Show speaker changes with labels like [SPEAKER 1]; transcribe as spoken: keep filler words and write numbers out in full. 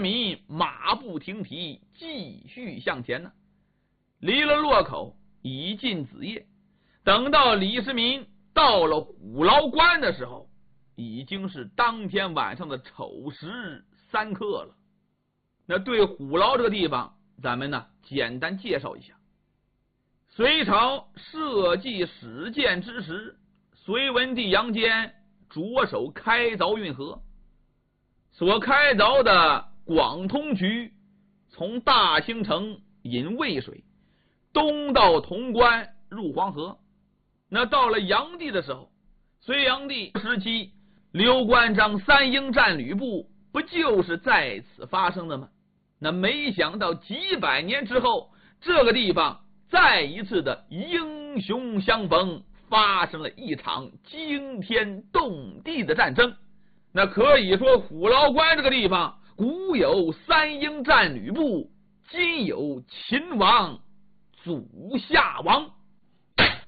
[SPEAKER 1] 民马不停蹄，继续向前呢。离了洛口，已近子夜。等到李世民到了虎牢关的时候，已经是当天晚上的丑时三刻了。那对虎牢这个地方，咱们呢简单介绍一下。隋朝社稷始建之时，隋文帝杨坚着手开凿运河，所开凿的广通渠从大兴城引渭水，东到潼关入黄河。那到了炀帝的时候，隋炀帝时期，刘关张三英战吕布不就是在此发生的吗？那没想到几百年之后，这个地方再一次的英雄相逢，发生了一场惊天动地的战争。那可以说虎牢关这个地方，古有三英战吕布，今有秦王祖夏王。